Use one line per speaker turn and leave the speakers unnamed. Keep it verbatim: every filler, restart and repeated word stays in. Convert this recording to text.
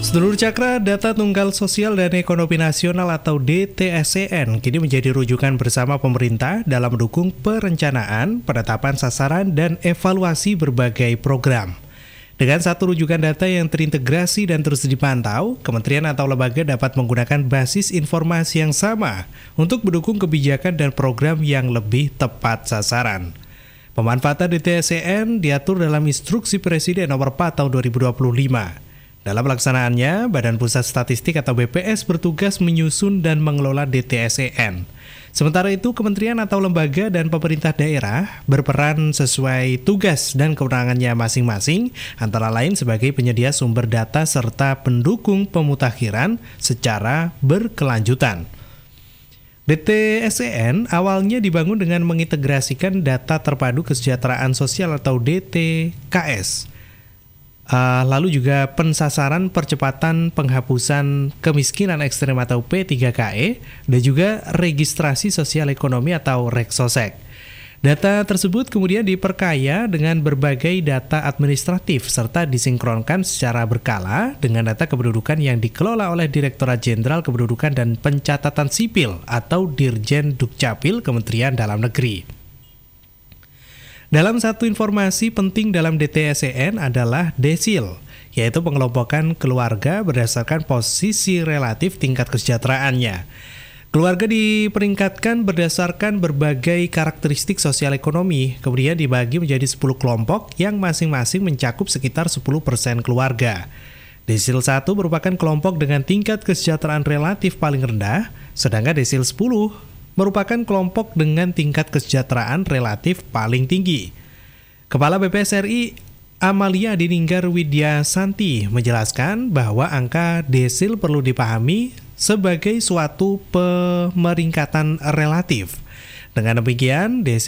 Sedulur Cakra, Data Tunggal Sosial dan Ekonomi Nasional atau D T S E N kini menjadi rujukan bersama pemerintah dalam mendukung perencanaan, penetapan sasaran, dan evaluasi berbagai program. Dengan satu rujukan data yang terintegrasi dan terus dipantau, kementerian atau lembaga dapat menggunakan basis informasi yang sama untuk mendukung kebijakan dan program yang lebih tepat sasaran. Pemanfaatan D T S E N diatur dalam Instruksi Presiden Nomor empat Tahun dua ribu dua puluh lima. Dalam pelaksanaannya, Badan Pusat Statistik atau B P S bertugas menyusun dan mengelola D T S E N. Sementara itu, kementerian atau lembaga dan pemerintah daerah berperan sesuai tugas dan kewenangannya masing-masing, antara lain sebagai penyedia sumber data serta pendukung pemutakhiran secara berkelanjutan. D T S E N awalnya dibangun dengan mengintegrasikan data terpadu kesejahteraan sosial atau D T K S. Uh, lalu juga pensasaran percepatan penghapusan kemiskinan ekstrem atau P tiga K E dan juga registrasi sosial ekonomi atau Reksosek. Data tersebut kemudian diperkaya dengan berbagai data administratif serta disinkronkan secara berkala dengan data kependudukan yang dikelola oleh Direktorat Jenderal Kependudukan dan Pencatatan Sipil atau Dirjen Dukcapil Kementerian Dalam Negeri. Dalam satu informasi penting dalam D T S E N adalah desil, yaitu pengelompokan keluarga berdasarkan posisi relatif tingkat kesejahteraannya. Keluarga diperingkatkan berdasarkan berbagai karakteristik sosial ekonomi, kemudian dibagi menjadi sepuluh kelompok yang masing-masing mencakup sekitar sepuluh persen keluarga. Desil satu merupakan kelompok dengan tingkat kesejahteraan relatif paling rendah, sedangkan desil sepuluh merupakan kelompok dengan tingkat kesejahteraan relatif paling tinggi. Kepala B P S R I Amalia Dininggar Widya Santi menjelaskan bahwa angka desil perlu dipahami sebagai suatu pemeringkatan relatif. Dengan demikian, desil